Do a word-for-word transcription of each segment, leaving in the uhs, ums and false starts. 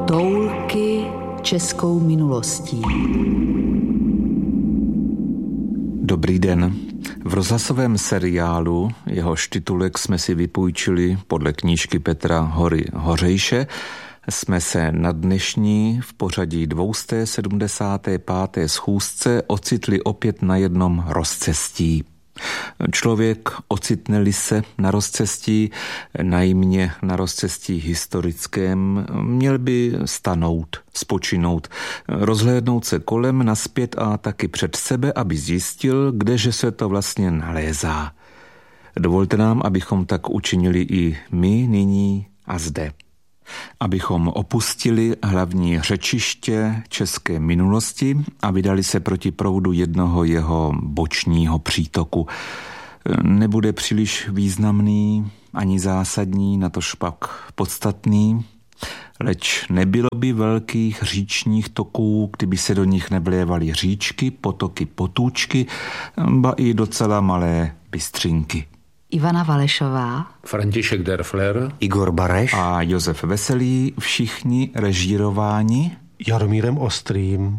Toulky českou minulostí. Dobrý den. V rozhlasovém seriálu, jehož titulek jsme si vypůjčili podle knížky Petra Hory Hořejše, jsme se na dnešní v pořadí dvě stě sedmdesát pět schůzce ocitli opět na jednom rozcestí. Člověk, ocitne-li se na rozcestí, najmě na rozcestí historickém, měl by stanout, spočinout, rozhlédnout se kolem, nazpět a taky před sebe, aby zjistil, kdeže se to vlastně nalézá. Dovolte nám, abychom tak učinili i my nyní a zde. Abychom opustili hlavní řečiště české minulosti a vydali se proti proudu jednoho jeho bočního přítoku. Nebude příliš významný ani zásadní, natož pak podstatný, leč nebylo by velkých říčních toků, kdyby se do nich nevlévaly říčky, potoky, potůčky, ba i docela malé bystřinky. Ivana Valešová, František Derfler, Igor Bareš a Josef Veselý, všichni režírováni Jaromírem Ostrým.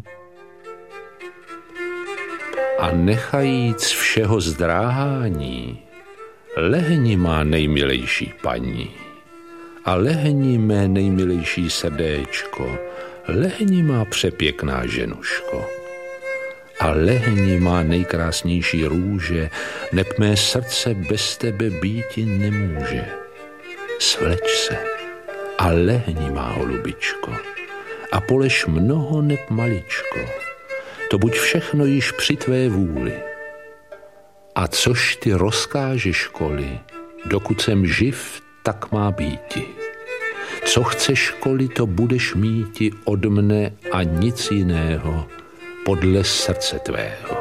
A nechajíc všeho zdráhání, lehni má nejmilejší paní. A lehni mé nejmilejší srdéčko, lehni má přepěkná ženuško. A lehni má nejkrásnější růže, neb mé srdce bez tebe býti nemůže. Svleč se a lehni má holubičko, a polež mnoho neb maličko, to buď všechno již při tvé vůli. A což ty rozkážeš školy, dokud jsem živ, tak má býti. Co chceš školy, to budeš míti od mne a nic jiného, podle srdce tvého.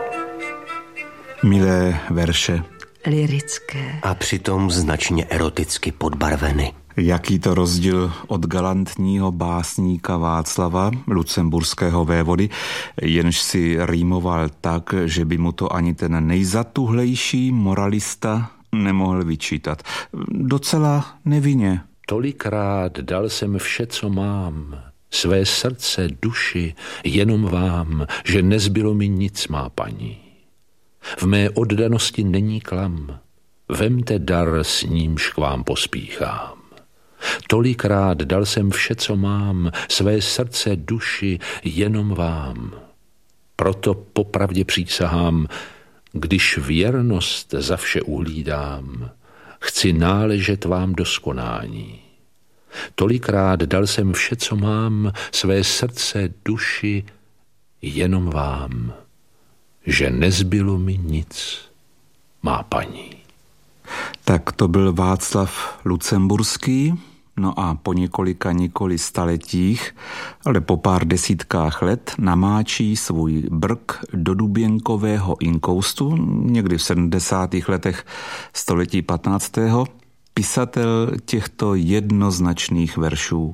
Milé verše. lyrické. A přitom značně eroticky podbarveny. Jaký to rozdíl od galantního básníka Václava, lucemburského vévody, jenž si rýmoval tak, že by mu to ani ten nejzatuhlejší moralista nemohl vyčítat. Docela nevinně. Tolikrát dal jsem vše, co mám, své srdce, duši, jenom vám, že nezbylo mi nic, má paní. V mé oddanosti není klam, vemte dar, s nímž k vám pospíchám. Tolikrát dal jsem vše, co mám, své srdce, duši, jenom vám. Proto popravdě přísahám, když věrnost za vše uhlídám, chci náležet vám do skonání. Tolikrát dal jsem vše, co mám, své srdce, duši, jenom vám, že nezbylo mi nic, má paní. Tak to byl Václav Lucemburský, no a po několika nikoli staletích, ale po pár desítkách let namáčí svůj brk do duběnkového inkoustu, někdy v sedmdesátých letech století patnáctého pisatel těchto jednoznačných veršů.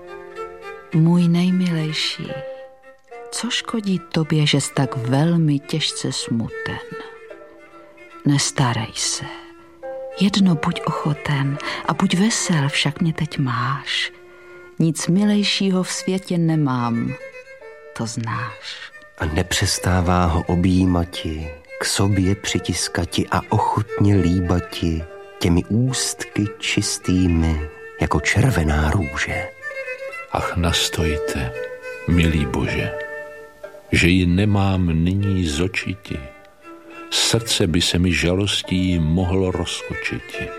Můj nejmilejší, co škodí tobě, že jsi tak velmi těžce smuten? Nestarej se, jedno buď ochoten a buď vesel, však mě teď máš. Nic milejšího v světě nemám, to znáš. A nepřestává ho objímati, k sobě přitiskati a ochotně líbati těmi ústky čistými, jako červená růže. Ach, nastojte, milý Bože, že ji nemám nyní z očiti. Srdce by se mi žalostí mohlo rozkočiti.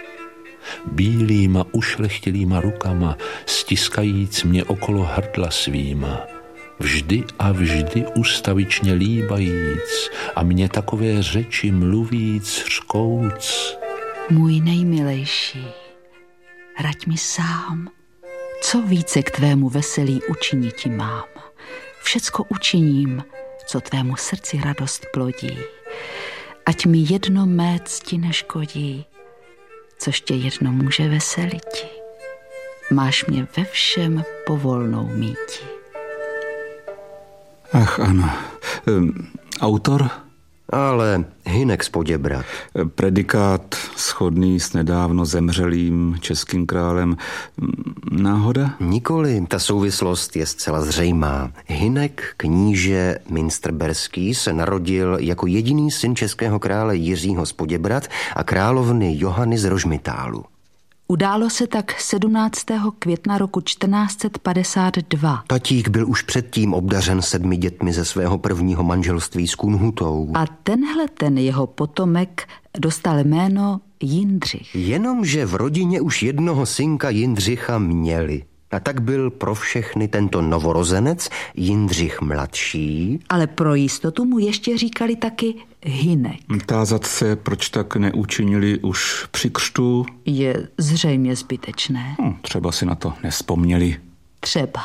Bílýma ušlechtilýma rukama, stiskajíc mě okolo hrdla svýma, vždy a vždy ustavičně líbajíc a mě takové řeči mluvíc řkouc. Můj nejmilejší, raď mi sám, co více k tvému veselí učiniti mám. Všecko učiním, co tvému srdci radost plodí. Ať mi jedno mé cti neškodí, což tě jedno může veseliti. Máš mě ve všem povolnou míti. Ach ano, um, autor Ale Hynek z Poděbrad. Predikát shodný s nedávno zemřelým českým králem. Náhoda? Nikoli, ta souvislost je zcela zřejmá. Hynek, kníže Münsterberský, se narodil jako jediný syn českého krále Jiřího z Poděbrad a královny Johany z Rožmitálu. Událo se tak sedmnáctého května roku čtrnáct set padesát dva. Tatík byl už předtím obdařen sedmi dětmi ze svého prvního manželství s Kunhutou. A tenhle ten jeho potomek dostal jméno Jindřich. Jenomže v rodině už jednoho synka Jindřicha měli. A tak byl pro všechny tento novorozenec Jindřich mladší. Ale pro jistotu mu ještě říkali taky Hynek. Tázat se, proč tak neučinili už při křtu? Je zřejmě zbytečné. Hm, třeba si na to nevzpomněli. Třeba.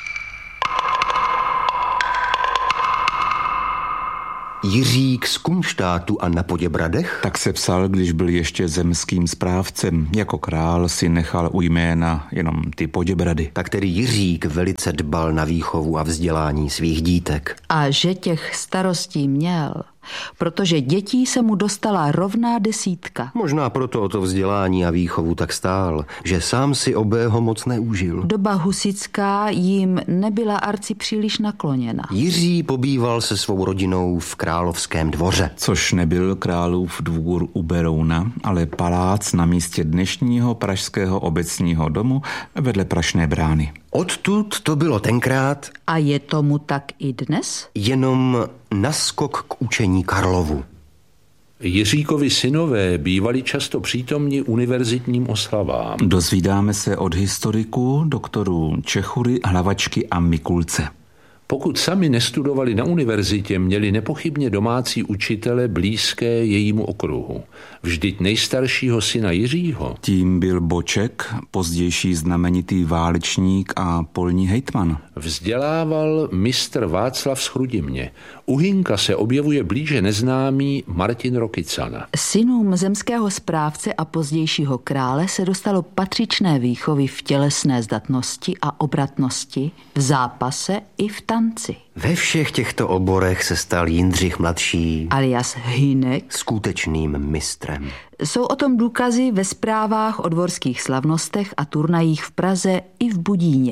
Jiřík z Kunštátu a na Poděbradech? Tak se psal, když byl ještě zemským správcem. Jako král si nechal u jména jenom ty Poděbrady. Tak tedy Jiřík velice dbal na výchovu a vzdělání svých dítek. A že těch starostí měl, protože dětí se mu dostala rovná desítka. Možná proto o to vzdělání a výchovu tak stál, že sám si obého moc neužil. Doba husitská jim nebyla arci příliš nakloněna. Jiří pobýval se svou rodinou v královském dvoře. Což nebyl králův dvůr u Berouna, ale palác na místě dnešního pražského obecního domu vedle Prašné brány. Odtud to bylo tenkrát. A je tomu tak i dnes? Jenom naskok k učení Karlovu. Jiříkovi synové bývali často přítomni univerzitním oslavám. Dozvídáme se od historiků, doktorů Čechury, Hlavačky a Mikulce. Pokud sami nestudovali na univerzitě, měli nepochybně domácí učitele blízké jejímu okruhu. Vždyť nejstaršího syna Jiřího. Tím byl Boček, pozdější znamenitý válečník a polní hejtman. Vzdělával mistr Václav z Chrudimně. U Hynka se objevuje blíže neznámý Martin Rokycana. Synům zemského správce a pozdějšího krále se dostalo patřičné výchovy v tělesné zdatnosti a obratnosti, v zápase i v tanci. Ve všech těchto oborech se stal Jindřich mladší, alias Hynek, skutečným mistrem. Jsou o tom důkazy ve zprávách o dvorských slavnostech a turnajích v Praze i v Budíně.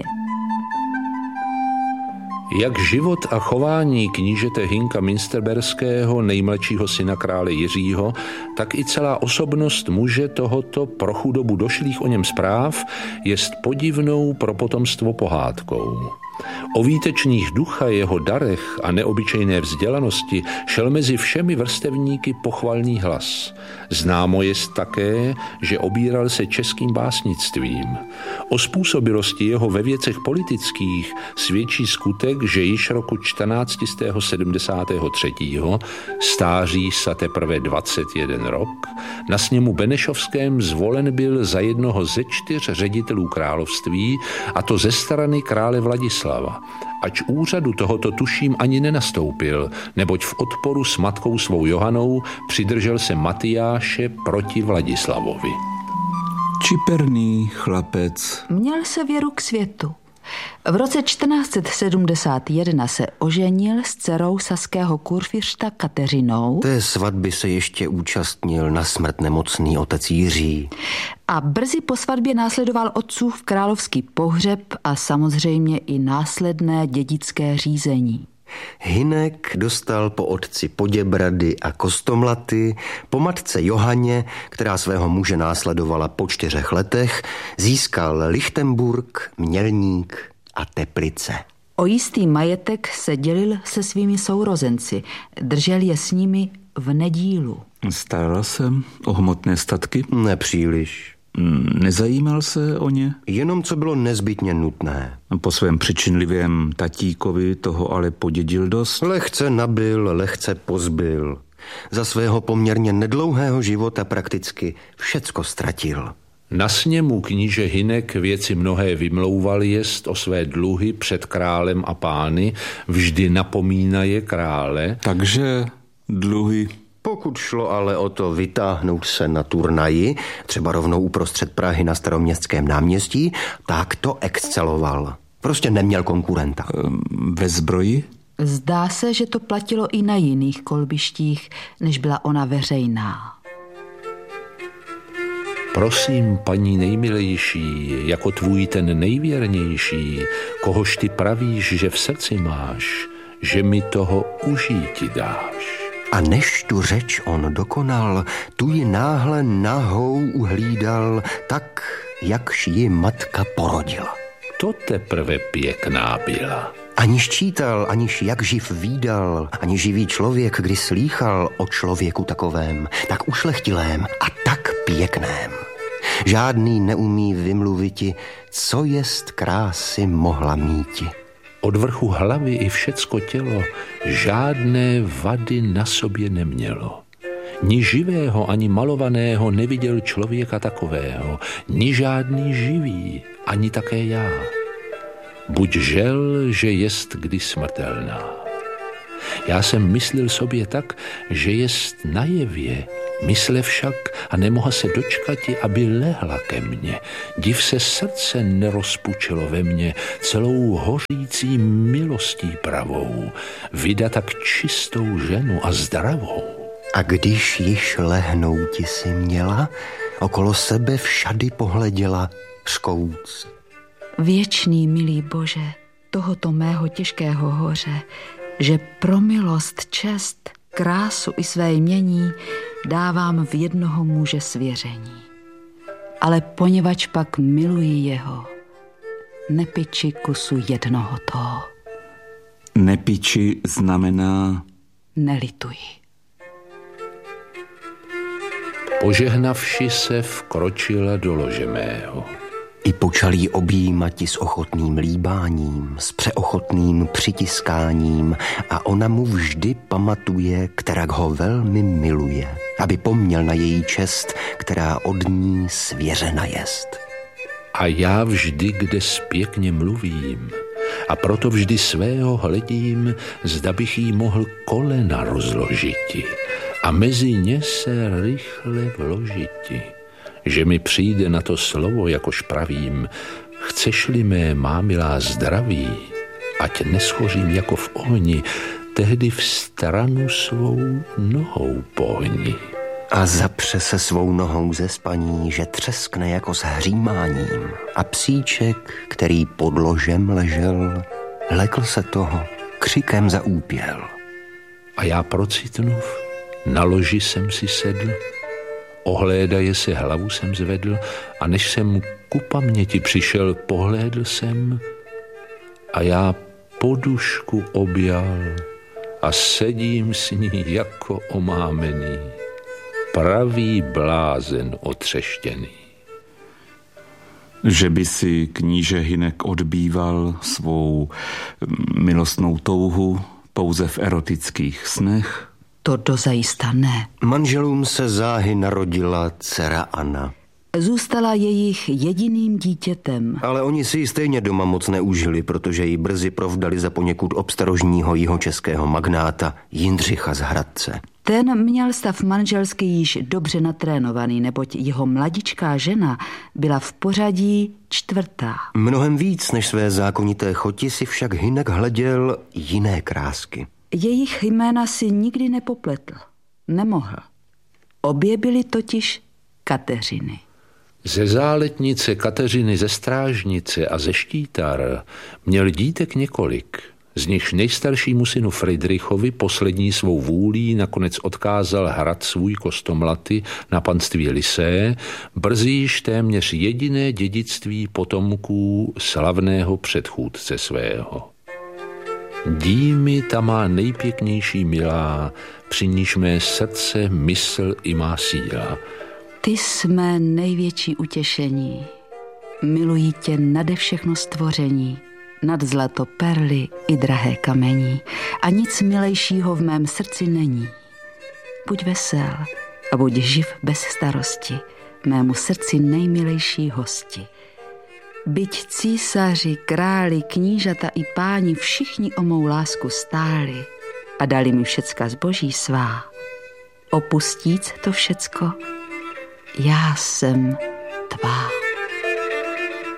Jak život a chování knížete Hynka Münsterberského, nejmladšího syna krále Jiřího, tak i celá osobnost muže tohoto pro chudobu došlých o něm zpráv jest podivnou pro potomstvo pohádkou. O výtečných ducha, jeho darech a neobyčejné vzdělanosti šel mezi všemi vrstevníky pochvalný hlas. Známo jest také, že obíral se českým básnictvím. O způsobilosti jeho ve věcech politických svědčí skutek, že již roku čtrnáct set sedmdesát tři. stáří sa teprve dvacet jeden rok, na sněmu Benešovském zvolen byl za jednoho ze čtyř ředitelů království, a to ze strany krále Vladislava. Ač úřadu tohoto tuším ani nenastoupil, neboť v odporu s matkou svou Johanou přidržel se Matyáše proti Vladislavovi. Čiperný chlapec. Měl se věru k světu. V roce čtrnáct set sedmdesát jedna se oženil s dcerou saského kurfiřta Kateřinou. Té svatby se ještě účastnil na smrt nemocný otec Jiří. A brzy po svatbě následoval otcův královský pohřeb a samozřejmě i následné dědické řízení. Hynek dostal po otci Poděbrady a Kostomlaty, po matce Johaně, která svého muže následovala po čtyřech letech, získal Lichtenburg, Mělník a Teplice. O jistý majetek se dělil se svými sourozenci, držel je s nimi v nedílu. Staral se o hmotné statky? Nepříliš. Nezajímal se o ně? Jenom co bylo nezbytně nutné. Po svém přičinlivém tatíkovi toho ale podědil dost? Lehce nabyl, lehce pozbyl. Za svého poměrně nedlouhého života prakticky všecko ztratil. Na sněmu kníže Hynek věci mnohé vymlouval, jest o své dluhy před králem a pány, vždy napomínaje krále. Takže dluhy... Pokud šlo ale o to vytáhnout se na turnaji, třeba rovnou uprostřed Prahy na Staroměstském náměstí, tak to exceloval. Prostě neměl konkurenta. Ve zbroji? Zdá se, že to platilo i na jiných kolbištích, než byla ona veřejná. Prosím, paní nejmilejší, jako tvůj ten nejvěrnější, kohož ty pravíš, že v srdci máš, že mi toho užíti dáš. A než tu řeč on dokonal, tu ji náhle nahou uhlídal, tak, jakž ji matka porodila. To teprve pěkná byla. Aniž čítal, aniž jak živ vídal, ani živý člověk, kdy slýchal o člověku takovém, tak ušlechtilém a tak pěkném. Žádný neumí vymluviti, co jest krásy mohla míti. Od vrchu hlavy i všecko tělo žádné vady na sobě nemělo. Ni živého, ani malovaného neviděl člověka takového, ni žádný živý, ani také já. Buď žel, že jest kdy smrtelná. Já jsem myslel sobě tak, že jest na jevě, mysle však a nemohla se dočkati, aby lehla ke mně. Div se srdce nerozpučilo ve mně celou hořící milostí pravou, vida tak čistou ženu a zdravou. A když již lehnouti si měla, okolo sebe všady pohleděla řkouc. Věčný milý Bože, tohoto mého těžkého hoře, že pro milost, čest, krásu i své jmění dávám v jednoho muže svěření. Ale poněvadž pak miluji jeho, nepiči kusu jednoho toho. Nepiči znamená nelituji. Požehnavši se vkročila do lože mého. I počal jí objímati s ochotným líbáním, s přeochotným přitiskáním a ona mu vždy pamatuje, kterak ho velmi miluje, aby pomněl na její čest, která od ní svěřena jest. A já vždy, kde zpěkně mluvím, a proto vždy svého hledím, zda bych jí mohl kolena rozložiti a mezi ně se rychle vložiti, že mi přijde na to slovo, jakož pravím, chceš-li mé, má milá, zdraví, ať neschořím jako v ohni, tehdy v stranu svou nohou pohni. A zapře se svou nohou ze spaní, že třeskne jako s hřímáním. A psíček, který pod ložem ležel, lekl se toho, křikem zaúpěl. A já procitnuv, na loži jsem si sedl, ohlédaje se hlavu jsem zvedl a než jsem ku paměti přišel, pohlédl jsem a já podušku objal a sedím s ní jako omámený, pravý blázen otřeštěný. Že by si kníže Hynek odbýval svou milostnou touhu pouze v erotických snech? To dozajista ne. Manželům se záhy narodila dcera Anna. Zůstala jejich jediným dítětem. Ale oni si ji stejně doma moc neužili, protože ji brzy provdali za poněkud obstarožního jihočeského magnáta Jindřicha z Hradce. Ten měl stav manželský již dobře natrénovaný, neboť jeho mladičká žena byla v pořadí čtvrtá. Mnohem víc než své zákonité choti si však Hynek hleděl jiné krásky. Jejich jména si nikdy nepopletl. Nemohl. Obě byly totiž Kateřiny. Ze záletnice Kateřiny ze Strážnice a ze Štítar měl dítek několik. Z nichž nejstaršímu synu Friedrichovi poslední svou vůlí nakonec odkázal hrad svůj Kostomlaty na panství Lysé, brzy již téměř jediné dědictví potomků slavného předchůdce svého. Dí ta má nejpěknější milá, při níž mé srdce, mysl i má síla. Ty jsme největší utěšení. Miluji tě nade všechno stvoření, nad zlato, perly i drahé kamení. A nic milejšího v mém srdci není. Buď vesel a buď živ bez starosti, mému srdci nejmilejší hosti. Byť císaři, králi, knížata i páni všichni o mou lásku stáli a dali mi všecka zboží svá. Opustíc to všecko, já jsem tvá.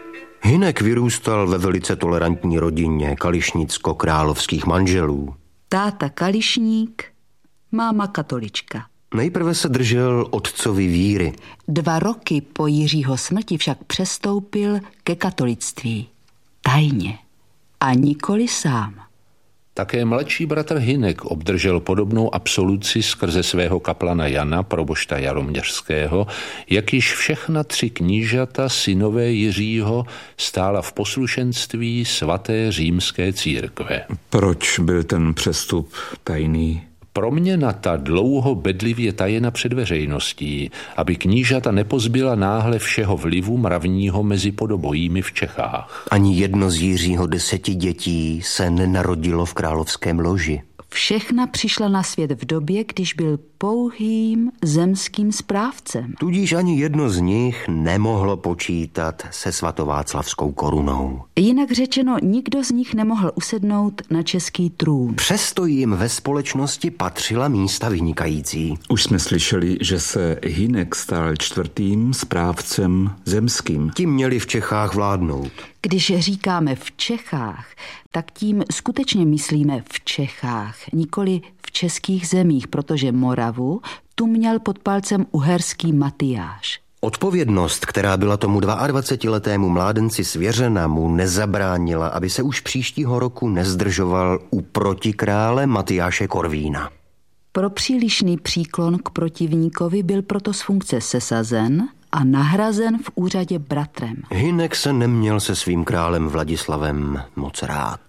Hynek vyrůstal ve velice tolerantní rodině kališnicko-královských manželů. Táta kališník, máma katolička. Nejprve se držel otcovy víry. Dva roky po Jiřího smrti však přestoupil ke katolictví. Tajně. A nikoli sám. Také mladší bratr Hynek obdržel podobnou absoluci skrze svého kaplana Jana, probošta Jaroměřského, jak již všechna tři knížata, synové Jiřího, stála v poslušenství svaté římské církve. Proč byl ten přestup tajný? Proměna ta dlouho bedlivě tajena před veřejností, aby knížata nepozbyla náhle všeho vlivu mravního mezi podobojími v Čechách. Ani jedno z Jiřího deseti dětí se nenarodilo v královském loži. Všechna přišla na svět v době, když byl pouhým zemským správcem. Tudíž ani jedno z nich nemohlo počítat se svatováclavskou korunou. Jinak řečeno, nikdo z nich nemohl usednout na český trůn. Přesto jim ve společnosti patřila místa vynikající. Už jsme slyšeli, že se Hynek stal čtvrtým správcem zemským. Ti měli v Čechách vládnout. Když říkáme v Čechách, tak tím skutečně myslíme v Čechách, nikoli v českých zemích, protože Moravu tu měl pod palcem uherský Matyáš. Odpovědnost, která byla tomu dvaadvacetiletému mládenci svěřena, mu nezabránila, aby se už příštího roku nezdržoval u protikrále Matyáše Korvína. Pro přílišný příklon k protivníkovi byl proto z funkce sesazen a nahrazen v úřadě bratrem. Hynek se neměl se svým králem Vladislavem moc rád.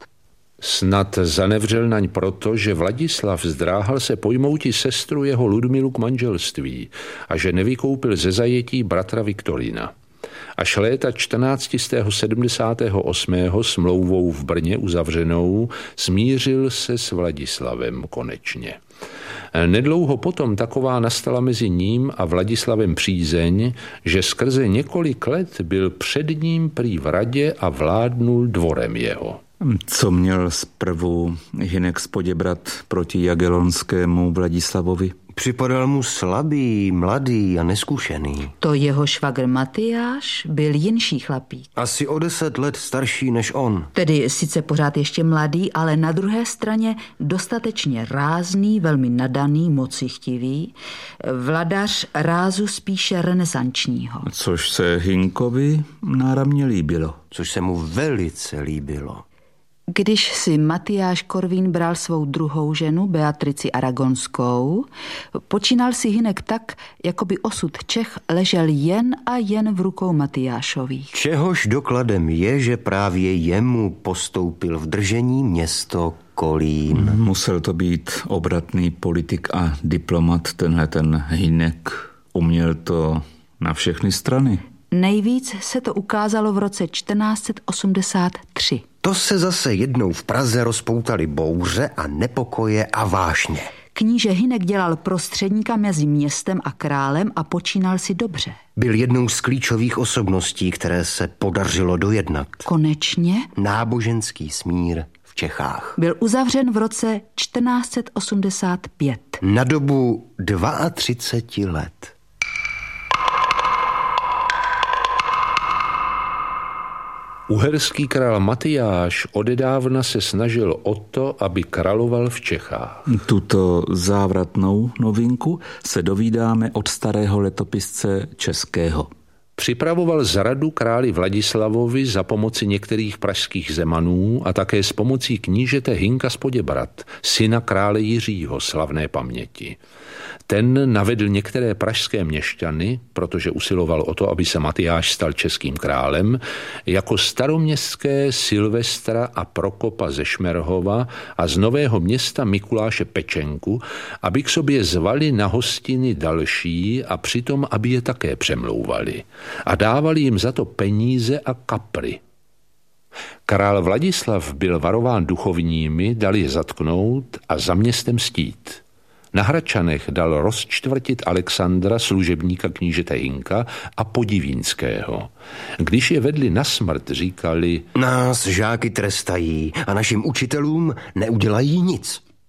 Snad zanevřel naň proto, že Vladislav zdráhal se pojmouti sestru jeho Ludmilu k manželství a že nevykoupil ze zajetí bratra Viktorina. Až léta čtrnáct set sedmdesát osm smlouvou v Brně uzavřenou smířil se s Vladislavem konečně. Nedlouho potom taková nastala mezi ním a Vladislavem přízeň, že skrze několik let byl před ním prý v radě a vládnul dvorem jeho. Co měl zprvu Hynek z Poděbrad proti jagellonskému Vladislavovi? Připadal mu slabý, mladý a neskušený. To jeho švagr Matyáš byl jinší chlapík. Asi o deset let starší než on. Tedy sice pořád ještě mladý, ale na druhé straně dostatečně rázný, velmi nadaný, mocichtivý, vladař rázu spíše renesančního. Což se Hynkovi náramně líbilo. Což se mu velice líbilo. Když si Matyáš Korvín bral svou druhou ženu, Beatrici Aragonskou, počínal si Hynek tak, jako by osud Čech ležel jen a jen v rukou Matyášových. Čehož dokladem je, že právě jemu postoupil v držení město Kolín. Musel to být obratný politik a diplomat, tenhle ten Hynek. Uměl to na všechny strany. Nejvíc se to ukázalo v roce čtrnáct set osmdesát tři. To se zase jednou v Praze rozpoutaly bouře a nepokoje a vášně. Kníže Hynek dělal prostředníka mezi městem a králem a počínal si dobře. Byl jednou z klíčových osobností, které se podařilo dojednat. Konečně? Náboženský smír v Čechách. Byl uzavřen v roce čtrnáct set osmdesát pět. Na dobu třicet dva let. Uherský král Matyáš odedávna se snažil o to, aby královal v Čechách. Tuto závratnou novinku se dovídáme od starého letopisce českého. Připravoval zradu králi Vladislavovi za pomoci některých pražských zemanů a také s pomocí knížete Hynka z Poděbrad, syna krále Jiřího slavné paměti. Ten navedl některé pražské měšťany, protože usiloval o to, aby se Matyáš stal českým králem, jako staroměstské Silvestra a Prokopa ze Šmerhova a z Nového Města Mikuláše Pečenku, aby k sobě zvali na hostiny další a přitom, aby je také přemlouvali. A dávali jim za to peníze a kapry. Král Vladislav byl varován duchovními, dal je zatknout a za městem stít. Na Hradčanech dal rozčtvrtit Alexandra, služebníka knížete Hynka, a Podivínského. Když je vedli na smrt, říkali: Nás žáky trestají a našim učitelům neudělají nic.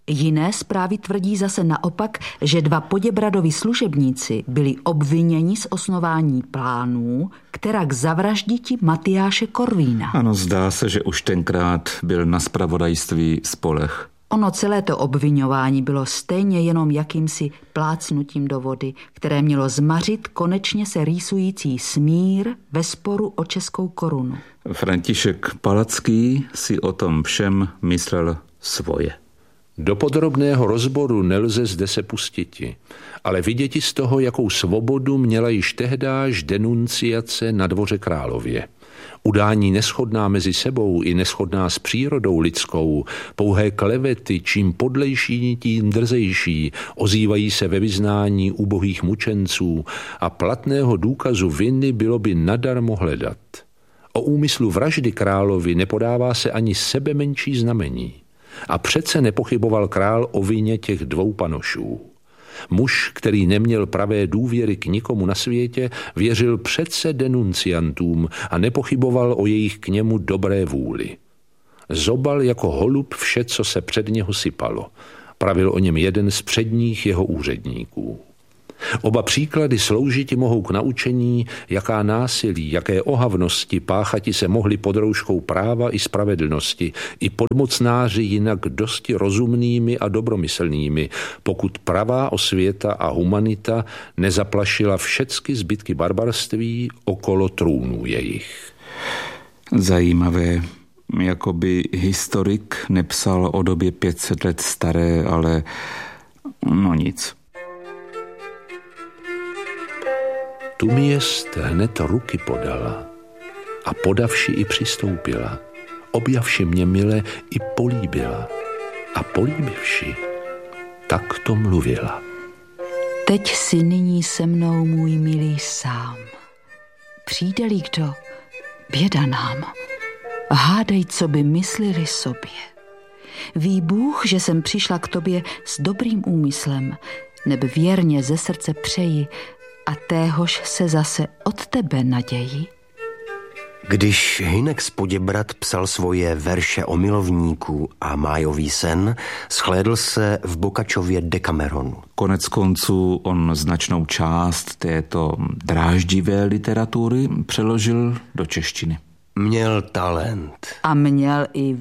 Jiné zprávy tvrdí zase naopak, že dva Poděbradovi služebníci byli obviněni z osnování plánů, která k zavražditi Matyáše Korvína. Ano, zdá se, že už tenkrát byl na zpravodajství spoleh. Ono celé to obviňování bylo stejně jenom jakýmsi plácnutím do vody, které mělo zmařit konečně se rýsující smír ve sporu o českou korunu. František Palacký si o tom všem myslel svoje. Do podrobného rozboru nelze zde se pustiti, ale viděti z toho, jakou svobodu měla již tehdáž denunciace na dvoře králově. Udání neshodná mezi sebou i neshodná s přírodou lidskou, pouhé klevety, čím podlejší, tím drzejší, ozývají se ve vyznání ubohých mučenců a platného důkazu viny bylo by nadarmo hledat. O úmyslu vraždy královi nepodává se ani sebe menší znamení. A přece nepochyboval král o vině těch dvou panošů. Muž, který neměl pravé důvěry k nikomu na světě, věřil přece denunciantům a nepochyboval o jejich k němu dobré vůli. Zobal jako holub vše, co se před něho sypalo. Pravil o něm jeden z předních jeho úředníků. Oba příklady sloužiti mohou k naučení, jaká násilí, jaké ohavnosti páchati se mohli pod rouškou práva i spravedlnosti, i podmocnáři jinak dosti rozumnými a dobromyslnými, pokud pravá osvěta a humanita nezaplašila všecky zbytky barbarství okolo trůnů jejich. Zajímavé, jakoby historik nepsal o době pět set let staré, ale no nic. Tu mi jest hned ruky podala a podavši i přistoupila, objavši mě mile i políbila a políbivši, tak to mluvila. Teď si nyní se mnou, můj milý, sám. Přijde-li kdo, běda nám. Hádej, co by myslili sobě. Ví Bůh, že jsem přišla k tobě s dobrým úmyslem, neb věrně ze srdce přeji, a téhož se zase od tebe naději. Když Hynek z Poděbrad psal svoje verše o milovníku a májový sen, shlédl se v Boccacciově Decameronu. Konec konců on značnou část této dráždivé literatury přeložil do češtiny. Měl talent. A měl i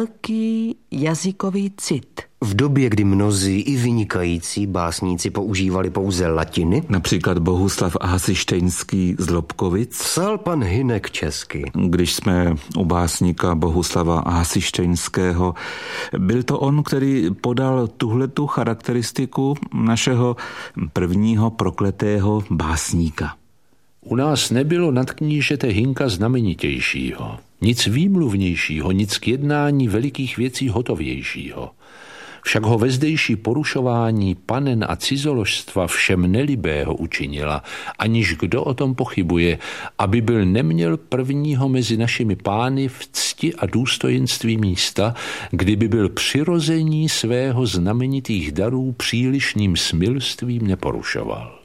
velký jazykový cit. V době, kdy mnozí i vynikající básníci používali pouze latiny, například Bohuslav Hasištejnský z Lobkovic, psal pan Hynek česky. Když jsme u básníka Bohuslava Hasištejnského, byl to on, který podal tuhletu charakteristiku našeho prvního prokletého básníka. U nás nebylo nad knížete Hynka znamenitějšího, nic výmluvnějšího, nic k jednání velikých věcí hotovějšího. Však ho vezdejší porušování panen a cizoložstva všem nelibého učinila, aniž kdo o tom pochybuje, aby byl neměl prvního mezi našimi pány v cti a důstojenství místa, kdyby byl přirození svého znamenitých darů přílišným smilstvím neporušoval.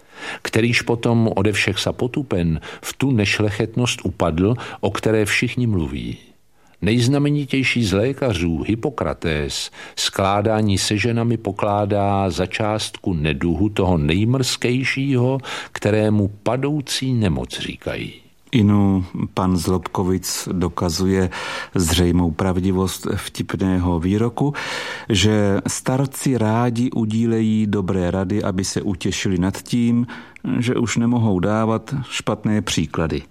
Kterýž potom ode všech sa potupen v tu nešlechetnost upadl, o které všichni mluví. Nejznamenitější z lékařů, Hippokrates, skládání se ženami pokládá za částku neduhu toho nejmrzkejšího, kterému padoucí nemoc říkají. Inu pan z Lobkovic dokazuje zřejmou pravdivost vtipného výroku, že starci rádi udílejí dobré rady, aby se utěšili nad tím, že už nemohou dávat špatné příklady.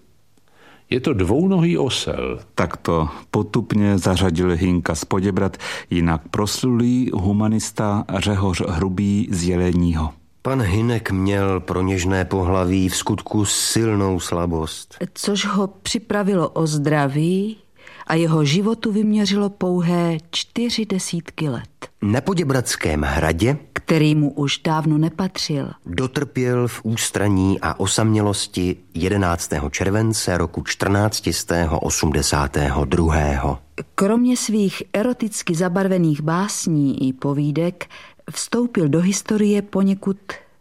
Je to dvounohý osel. Takto potupně zařadil Hynka z Poděbrad jinak proslulý humanista Řehoř Hrubý z Jeleního. Pan Hynek měl pro něžné pohlaví v skutku silnou slabost. Což ho připravilo o zdraví a jeho životu vyměřilo pouhé čtyři desítky let. Na Poděbradském hradě, který mu už dávno nepatřil, dotrpěl v ústraní a osamělosti jedenáctého července roku čtrnáct set osmdesát dva. Kromě svých eroticky zabarvených básní i povídek vstoupil do historie poněkud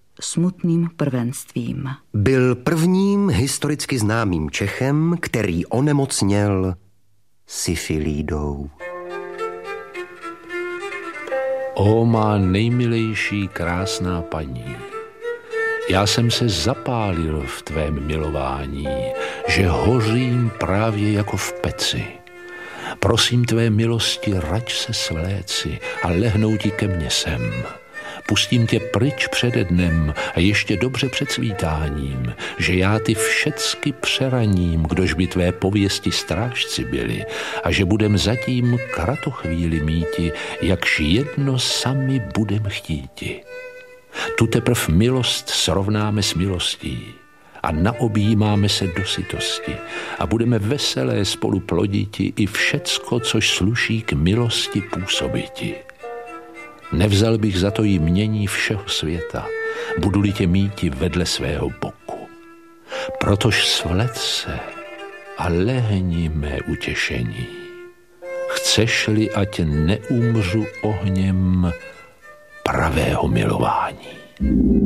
smutným prvenstvím. Byl prvním historicky známým Čechem, který onemocněl syfilídou. O má nejmilejší krásná paní, já jsem se zapálil v tvém milování, že hořím právě jako v peci. Prosím tvé milosti, raď se svléci a lehnou ti ke mně sem. Pustím tě pryč přede dnem a ještě dobře před svítáním, že já ty všecky přeraním, kdož by tvé pověsti strážci byli, a že budem zatím kratochvíli míti, jakž jedno sami budem chtíti. Tu teprv milost srovnáme s milostí a naobjímáme se do sytosti a budeme veselé spolu ploditi i všecko, což sluší k milosti působiti. Nevzal bych za to jí mění všeho světa, budu-li tě míti vedle svého boku. Protož svled se a lehni mé utěšení. Chceš-li, ať neumřu ohněm pravého milování.